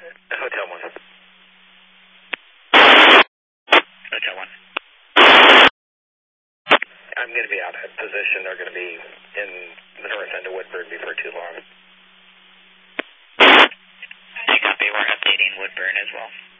Hotel 1. Hotel 1. I'm going to be out of position. They're going to be in the north end of Woodburn before too long. Copy. We're updating Woodburn as well.